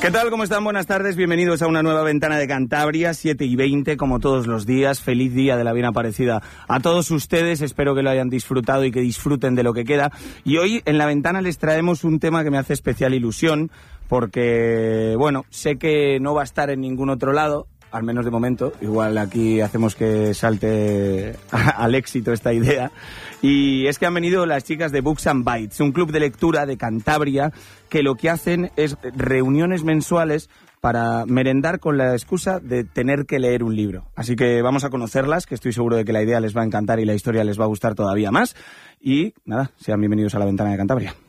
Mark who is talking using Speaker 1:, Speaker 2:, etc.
Speaker 1: ¿Qué tal? ¿Cómo están? Buenas tardes. Bienvenidos a una nueva Ventana de Cantabria, 7:20, como todos los días. Feliz día de la bien aparecida a todos ustedes. Espero que lo hayan disfrutado y que disfruten de lo que queda. Y hoy en La Ventana les traemos un tema que me hace especial ilusión, porque, bueno, sé que no va a estar en ningún otro lado, al menos de momento. Igual aquí hacemos que salte al éxito esta idea. Y es que han venido las chicas de Books and Bites, un club de lectura de Cantabria que lo que hacen es reuniones mensuales para merendar con la excusa de tener que leer un libro. Así que vamos a conocerlas, que estoy seguro de que la idea les va a encantar y la historia les va a gustar todavía más. Y nada, sean bienvenidos a La Ventana de Cantabria.